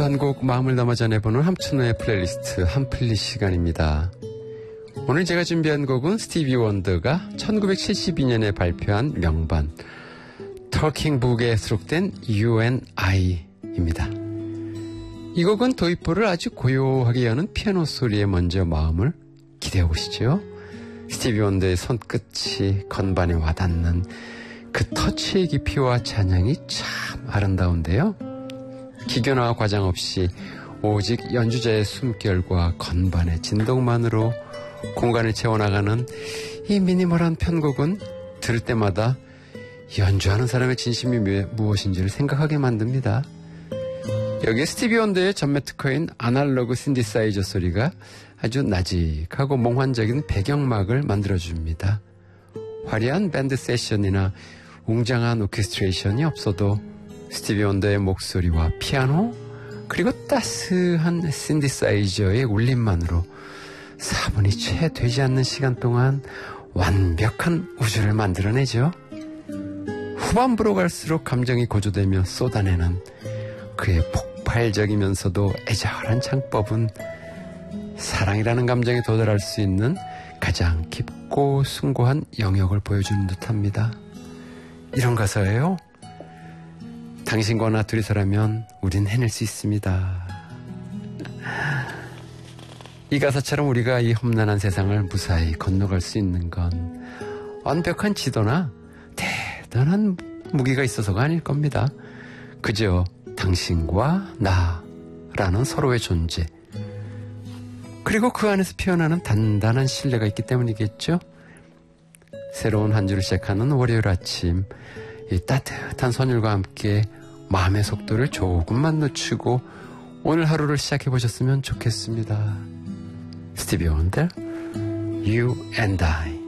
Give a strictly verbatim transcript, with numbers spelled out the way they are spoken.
한 곡 마음을 담아 전해보는 함춘호의 플레이리스트 한플리 시간입니다. 오늘 제가 준비한 곡은 스티비 원더가 천구백칠십이 년에 발표한 명반 Talking Book에 수록된 You and I입니다. 이 곡은 도입부를 아주 고요하게 여는 피아노 소리에 먼저 마음을 기대어 보시죠. 스티비 원더의 손끝이 건반에 와닿는 그 터치의 깊이와 잔향이 참 아름다운데요. 기교나 과장 없이 오직 연주자의 숨결과 건반의 진동만으로 공간을 채워나가는 이 미니멀한 편곡은 들을 때마다 연주하는 사람의 진심이 무엇인지를 생각하게 만듭니다. 여기에 스티비 원더의 전매 특허인 아날로그 신디사이저 소리가 아주 나직하고 몽환적인 배경막을 만들어줍니다. 화려한 밴드 세션이나 웅장한 오케스트레이션이 없어도 스티비 원더의 목소리와 피아노 그리고 따스한 신디사이저의 울림만으로 사 분이 채 되지 않는 시간 동안 완벽한 우주를 만들어내죠. 후반부로 갈수록 감정이 고조되며 쏟아내는 그의 폭발적이면서도 애절한 창법은 사랑이라는 감정에 도달할 수 있는 가장 깊고 숭고한 영역을 보여주는 듯합니다. 이런 가사예요. 당신과 나 둘이서라면 우린 해낼 수 있습니다. 이 가사처럼 우리가 이 험난한 세상을 무사히 건너갈 수 있는 건 완벽한 지도나 대단한 무기가 있어서가 아닐 겁니다. 그저 당신과 나라는 서로의 존재 그리고 그 안에서 피어나는 단단한 신뢰가 있기 때문이겠죠. 새로운 한 주를 시작하는 월요일 아침 이 따뜻한 선율과 함께 마음의 속도를 조금만 늦추고 오늘 하루를 시작해 보셨으면 좋겠습니다. 스티비 원더, You and I.